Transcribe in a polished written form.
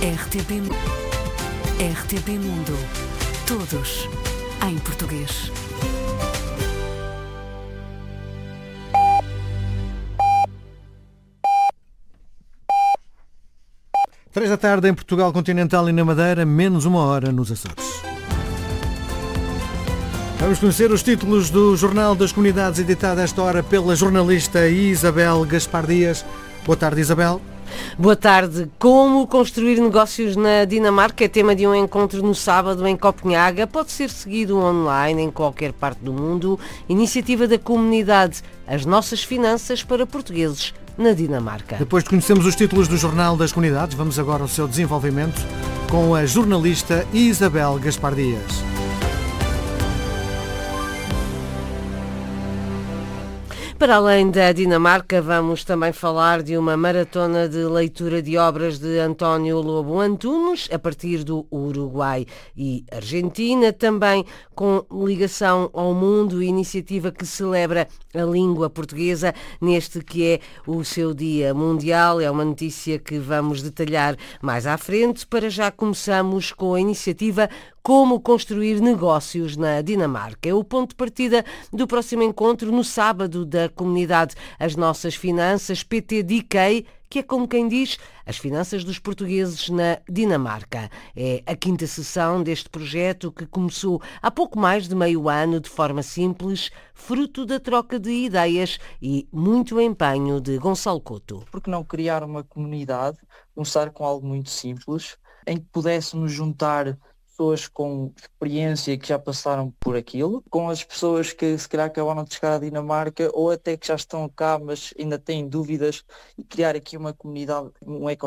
RTP Mundo. Todos em português. Três da tarde em Portugal Continental e na Madeira, menos uma hora nos Açores. Vamos conhecer os títulos do Jornal das Comunidades, editado esta hora pela jornalista Isabel Gaspar Dias. Boa tarde, Isabel. Boa tarde. Como construir negócios na Dinamarca é tema de um encontro no sábado em Copenhaga. Pode ser seguido online em qualquer parte do mundo. Iniciativa da comunidade As Nossas Finanças para Portugueses na Dinamarca. Depois de conhecermos os títulos do Jornal das Comunidades, vamos agora ao seu desenvolvimento com a jornalista Isabel Gaspar Dias. Para além da Dinamarca, vamos também falar de uma maratona de leitura de obras de António Lobo Antunes, a partir do Uruguai e Argentina, também com ligação ao mundo, iniciativa que celebra a língua portuguesa neste que é o seu Dia Mundial. É uma notícia que vamos detalhar mais à frente. Para já começamos com a iniciativa Como Construir Negócios na Dinamarca. É o ponto de partida do próximo encontro no sábado da comunidade As Nossas Finanças, PTDK, que é como quem diz as finanças dos portugueses na Dinamarca. É a quinta sessão deste projeto que começou há pouco mais de meio ano de forma simples, fruto da troca de ideias e muito empenho de Gonçalo Couto. Por que não criar uma comunidade, começar com algo muito simples, em que pudéssemos juntar pessoas com experiência que já passaram por aquilo, com as pessoas que se calhar acabaram de chegar à Dinamarca ou até que já estão cá, mas ainda têm dúvidas, e criar aqui uma comunidade, um ecossistema